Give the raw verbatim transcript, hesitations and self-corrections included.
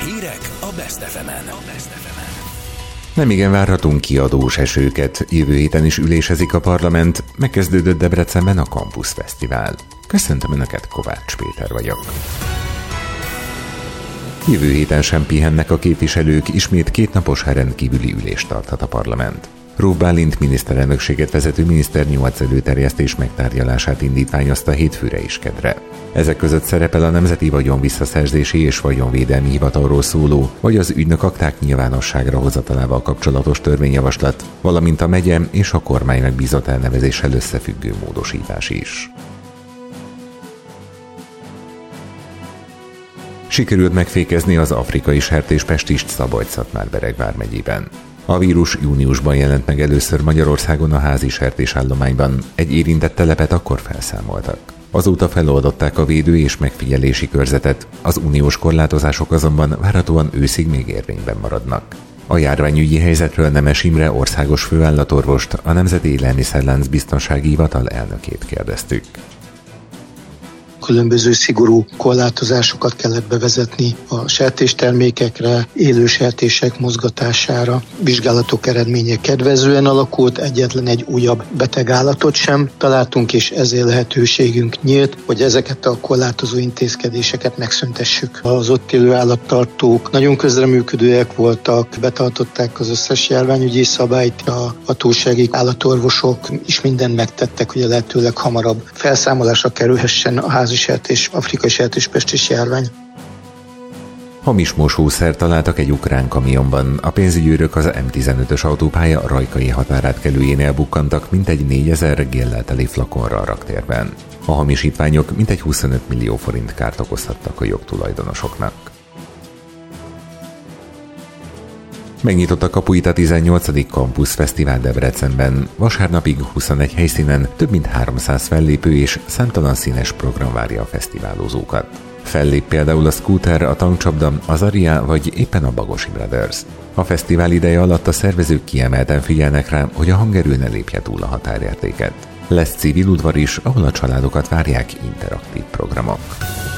Hírek a Best ef emen. Nemigen várhatunk kiadós esőket. Jövő héten is ülésezik a parlament, megkezdődött Debrecenben a Campus Fesztivál. Köszöntöm Önöket, Kovács Péter vagyok. Jövő héten sem pihennek a képviselők, ismét kétnapos rendkívüli ülést tarthat a parlament. Róth Bálint miniszterelnökséget vezető miniszter nyolc előterjesztés megtárgyalását indítványozta hétfőre és kedre. Ezek között szerepel a Nemzeti Vagyonvisszaszerzési és Vagyonvédelmi Hivatalról szóló, vagy az ügynök akták nyilvánosságra hozatalával kapcsolatos törvényjavaslat, valamint a megye és a kormány megbízott elnevezéssel összefüggő módosítás is. Sikerült megfékezni az afrikai sertéspestist Szabolcs-Szatmár-Bereg vármegyében. A vírus júniusban jelent meg először Magyarországon a házi sertésállományban, egy érintett telepet akkor felszámoltak. Azóta feloldották a védő és megfigyelési körzetet, az uniós korlátozások azonban várhatóan őszig még érvényben maradnak. A járványügyi helyzetről Nemes Imre országos főállatorvost, a Nemzeti Élelmiszerlánc Biztonsági Hivatal elnökét kérdeztük. Különböző szigorú korlátozásokat kellett bevezetni a sertéstermékekre, élő sertések mozgatására. Vizsgálatok eredménye kedvezően alakult, egyetlen egy újabb betegállatot sem találtunk, és ezért lehetőségünk nyílt, hogy ezeket a korlátozó intézkedéseket megszüntessük. Az ott élő állattartók nagyon közreműködőek voltak, betartották az összes járványügyi szabályt, a hatósági állatorvosok is mindent megtettek, hogy a lehetőleg hamarabb felszámolásra kerülhessen a házi sertés, afrikai sertéspestis járvány. Hamis mosószert találtak egy ukrán kamionban. A pénzügyőrök az em tizenötös autópálya rajkai határátkelőjénél bukkantak mintegy négyezer géllel teli flakonra a raktérben. A hamisítványok mintegy huszonöt millió forint kárt okozhattak a jogtulajdonosoknak. Megnyitotta kapuit a tizennyolcadik Campus Fesztivál Debrecenben. Vasárnapig huszonegy helyszínen több mint háromszáz fellépő és számtalan színes program várja a fesztiválozókat. Fellép például a Scooter, a Tankcsapda, az Aria vagy éppen a Bagosi Brothers. A fesztivál ideje alatt a szervezők kiemelten figyelnek rá, hogy a hangerő ne lépje túl a határértéket. Lesz civil udvar is, ahol a családokat várják interaktív programok.